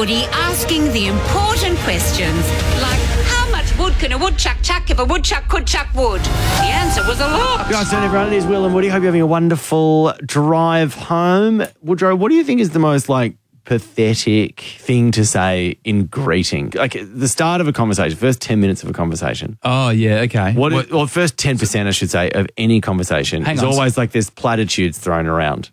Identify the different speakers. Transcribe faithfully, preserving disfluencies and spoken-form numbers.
Speaker 1: Woody asking the important questions, like how much wood can a woodchuck chuck if a woodchuck could chuck wood? The answer was a lot.
Speaker 2: Good afternoon, everyone. It is Will and Woody. Hope you're having a wonderful drive home. Woodrow, what do you think is the most, like, pathetic thing to say in greeting? Like, the start of a conversation, first ten minutes of a conversation.
Speaker 3: Oh, yeah, okay.
Speaker 2: What, what or first ten percent, I should say, of any conversation
Speaker 3: Hang
Speaker 2: is
Speaker 3: on.
Speaker 2: always like there's platitudes thrown around.